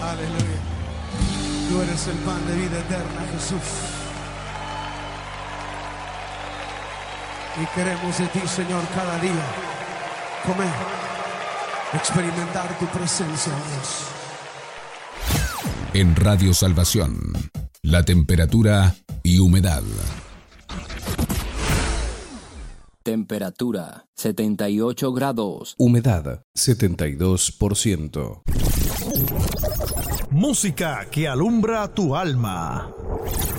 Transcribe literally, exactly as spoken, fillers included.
Aleluya. Tú eres el pan de vida eterna, Jesús. Y queremos de ti, Señor, cada día comer, experimentar tu presencia, Dios. En Radio Salvación, la temperatura y humedad. Temperatura setenta y ocho grados. Humedad setenta y dos por ciento. Música que alumbra tu alma.